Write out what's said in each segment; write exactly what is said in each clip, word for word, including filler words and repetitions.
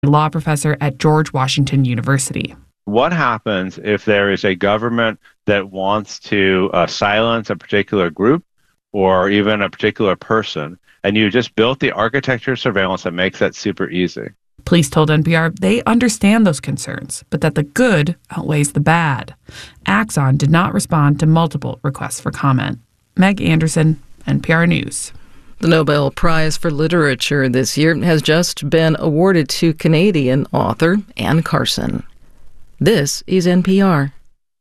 a law professor at George Washington University. What happens if there is a government that wants to uh, silence a particular group or even a particular person, and you just built the architecture of surveillance that makes that super easy? Police told N P R they understand those concerns, but that the good outweighs the bad. Axon did not respond to multiple requests for comment. Meg Anderson, N P R News. The Nobel Prize for Literature this year has just been awarded to Canadian author Anne Carson. This is N P R.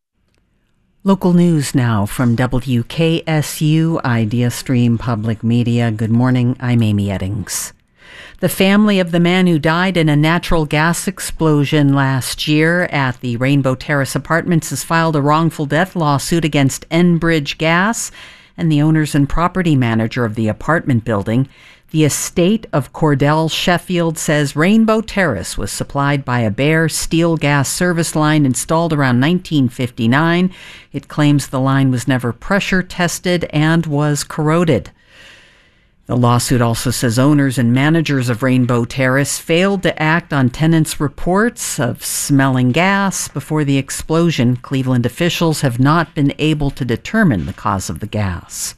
Local news now from W K S U Idea Stream Public Media. Good morning, I'm Amy Eddings. The family of the man who died in a natural gas explosion last year at the Rainbow Terrace Apartments has filed a wrongful death lawsuit against Enbridge Gas and the owners and property manager of the apartment building. The estate of Cordell Sheffield says Rainbow Terrace was supplied by a bare steel gas service line installed around nineteen fifty-nine. It claims the line was never pressure tested and was corroded. The lawsuit also says owners and managers of Rainbow Terrace failed to act on tenants' reports of smelling gas before the explosion. Cleveland officials have not been able to determine the cause of the gas.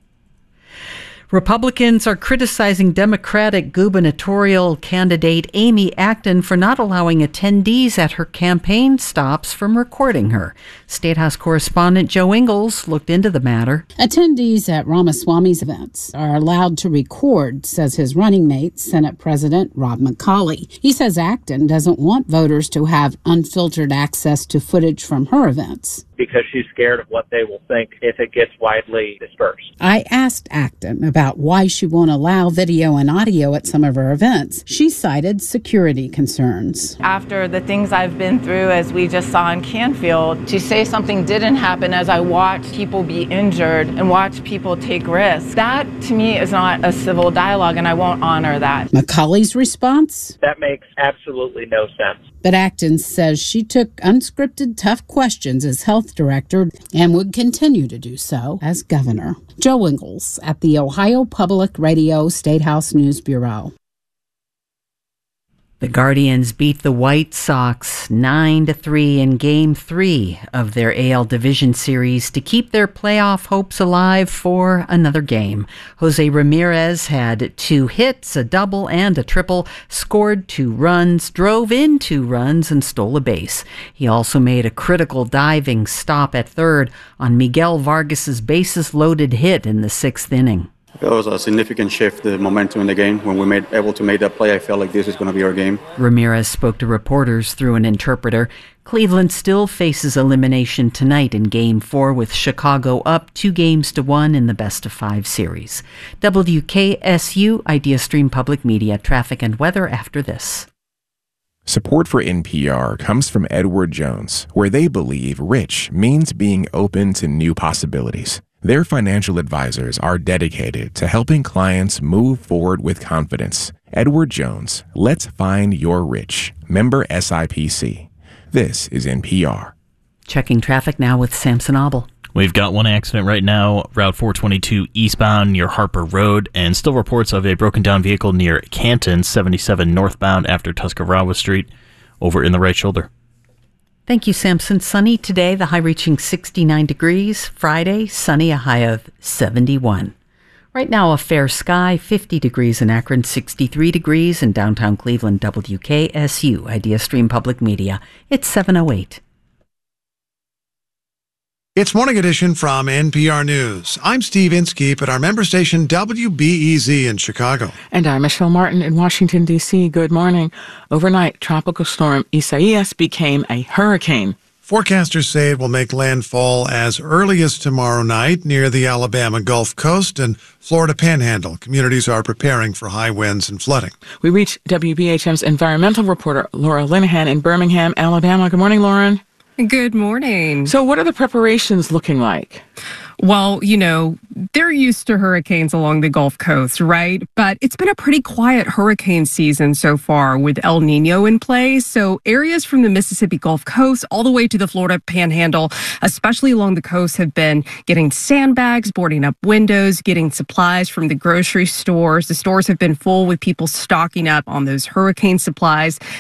Republicans are criticizing Democratic gubernatorial candidate Amy Acton for not allowing attendees at her campaign stops from recording her. State House correspondent Joe Ingles looked into the matter. Attendees at Ramaswamy's events are allowed to record, says his running mate, Senate President Rob McCauley. He says Acton doesn't want voters to have unfiltered access to footage from her events, because she's scared of what they will think if it gets widely dispersed. I asked Acton about why she won't allow video and audio at some of her events. She cited security concerns. After the things I've been through, as we just saw in Canfield, to say something didn't happen as I watched people be injured and watch people take risks, that to me is not a civil dialogue, and I won't honor that. McCauley's response? That makes absolutely no sense. But Acton says she took unscripted, tough questions as health director and would continue to do so as governor. Joe Ingles at the Ohio Public Radio State House News Bureau. The Guardians beat the White Sox nine to three in Game three of their A L Division Series to keep their playoff hopes alive for another game. Jose Ramirez had two hits, a double and a triple, scored two runs, drove in two runs, and stole a base. He also made a critical diving stop at third on Miguel Vargas's bases-loaded hit in the sixth inning. It was a significant shift, the momentum in the game. When we made able to make that play, I felt like this is going to be our game. Ramirez spoke to reporters through an interpreter. Cleveland still faces elimination tonight in Game four, with Chicago up two games to one in the best-of-five series. W K S U Idea Stream Public Media, traffic and weather after this. Support for N P R comes from Edward Jones, where they believe rich means being open to new possibilities. Their financial advisors are dedicated to helping clients move forward with confidence. Edward Jones, let's find your rich. Member S I P C. This is N P R. Checking traffic now with Samson Abel. We've got one accident right now, Route four twenty-two eastbound near Harper Road, and still reports of a broken down vehicle near Canton, seventy-seven northbound after Tuscarawas Street, over in the right shoulder. Thank you, Samson. Sunny today, the high reaching sixty-nine degrees. Friday, sunny, a high of seventy-one. Right now, a fair sky, fifty degrees in Akron, sixty-three degrees in downtown Cleveland. W K S U, Idea Stream Public Media. It's seven oh eight. It's Morning Edition from N P R News. I'm Steve Inskeep at our member station W B E Z in Chicago. And I'm Michelle Martin in Washington, D C Good morning. Overnight, Tropical Storm Isaias became a hurricane. Forecasters say it will make landfall as early as tomorrow night near the Alabama Gulf Coast and Florida Panhandle. Communities are preparing for high winds and flooding. We reached W B H M's environmental reporter Laura Linehan in Birmingham, Alabama. Good morning, Lauren. Good morning. So what are the preparations looking like? Well, you know, they're used to hurricanes along the Gulf Coast, right? But it's been a pretty quiet hurricane season so far with El Nino in play. So areas from the Mississippi Gulf Coast all the way to the Florida Panhandle, especially along the coast, have been getting sandbags, boarding up windows, getting supplies from the grocery stores. The stores have been full with people stocking up on those hurricane supplies.